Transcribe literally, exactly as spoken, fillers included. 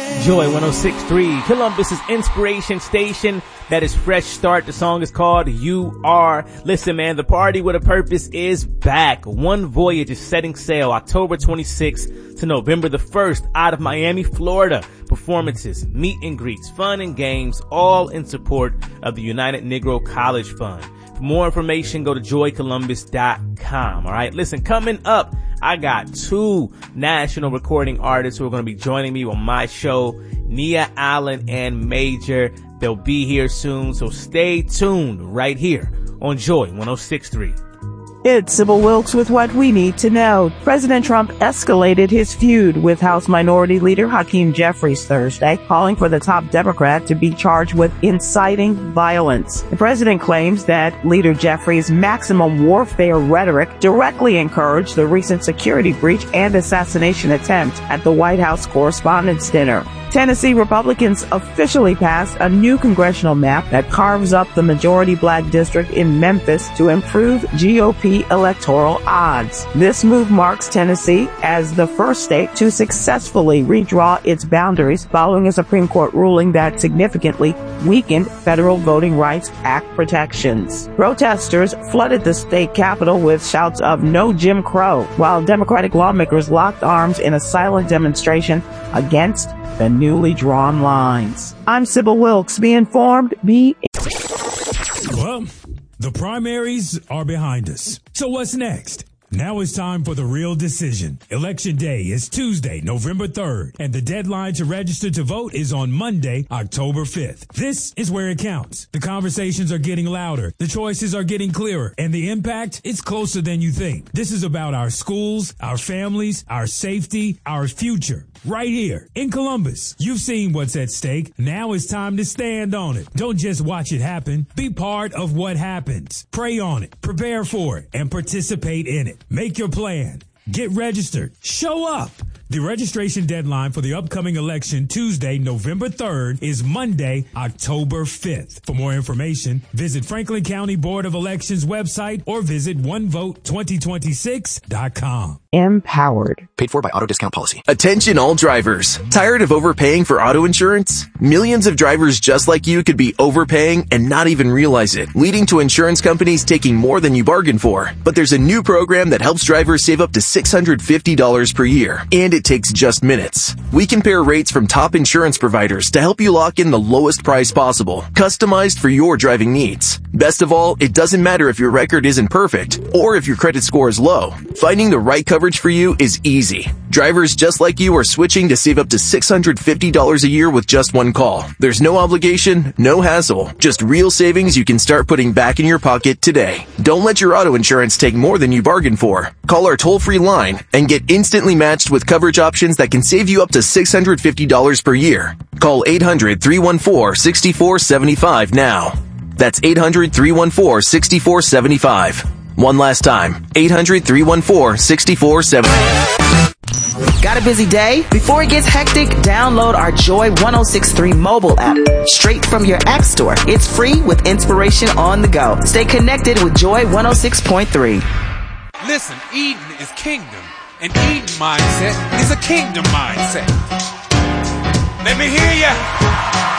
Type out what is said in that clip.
Joy one oh six point three, Columbus's inspiration station. That is Fresh Start. The song is called You Are. Listen, man, the party with a purpose is back. One Voyage is setting sail October twenty-sixth to November the first out of Miami, Florida. Performances, meet and greets, fun and games, all in support of the United Negro College Fund. For more information, go to joy columbus dot com. All right. Listen, coming up, I got two national recording artists who are going to be joining me on my show, Nia Allen and Major. They'll be here soon, so stay tuned right here on Joy one oh six point three. It's Sybil Wilkes with what we need to know. President Trump escalated his feud with House Minority Leader Hakeem Jeffries Thursday, calling for the top Democrat to be charged with inciting violence. The president claims that Leader Jeffries' maximum warfare rhetoric directly encouraged the recent security breach and assassination attempt at the White House Correspondents' Dinner. Tennessee Republicans officially passed a new congressional map that carves up the majority black district in Memphis to improve G O P electoral odds. This move marks Tennessee as the first state to successfully redraw its boundaries following a Supreme Court ruling that significantly weakened Federal Voting Rights Act protections. Protesters flooded the state capitol with shouts of "No Jim Crow," while Democratic lawmakers locked arms in a silent demonstration against the newly drawn lines. I'm Sybil Wilkes. Be informed, be... Well, the primaries are behind us. So what's next? Now it's time for the real decision. Election day is Tuesday, November third, and the deadline to register to vote is on Monday, October fifth. This is where it counts. The conversations are getting louder, the choices are getting clearer, and the impact is closer than you think. This is about our schools, our families, our safety, our future. Right here in Columbus. You've seen what's at stake. Now it's time to stand on it. Don't just watch it happen. Be part of what happens. Pray on it, prepare for it, and participate in it. Make your plan. Get registered. Show up. The registration deadline for the upcoming election, Tuesday, November third, is Monday, October fifth. For more information, visit Franklin County Board of Elections website or visit one vote twenty twenty-six dot com. Empowered. Paid for by Auto Discount Policy. Attention all drivers. Tired of overpaying for auto insurance? Millions of drivers just like you could be overpaying and not even realize it, leading to insurance companies taking more than you bargained for. But there's a new program that helps drivers save up to six hundred fifty dollars per year, and it takes just minutes. We compare rates from top insurance providers to help you lock in the lowest price possible, customized for your driving needs. Best of all, it doesn't matter if your record isn't perfect or if your credit score is low. Finding the right coverage for you is easy. Drivers just like you are switching to save up to six hundred fifty dollars a year with just one call. There's no obligation, no hassle, just real savings you can start putting back in your pocket today. Don't let your auto insurance take more than you bargained for. Call our toll-free line and get instantly matched with coverage options that can save you up to six hundred fifty dollars per year. Call eight hundred, three one four, six four seven five now. That's eight hundred, three one four, six four seven five. One last time, eight hundred, three one four, six four seven five. Got a busy day? Before it gets hectic, download our Joy one oh six point three mobile app straight from your app store. It's free with inspiration on the go. Stay connected with Joy one oh six point three. Listen, Eden is kingdom, and Eden mindset is a kingdom mindset. Let me hear ya.